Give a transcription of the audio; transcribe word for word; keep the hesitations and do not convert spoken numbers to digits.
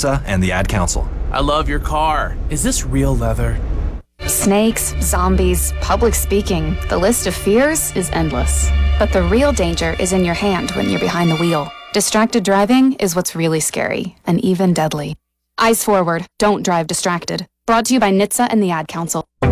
N H T S A and the Ad Council. I love your car. Is this real leather? Snakes, zombies, public speaking. The list of fears is endless. But the real danger is in your hand when you're behind the wheel. Distracted driving is what's really scary, and even deadly. Eyes forward, don't drive distracted. Brought to you by N H T S A and the Ad Council.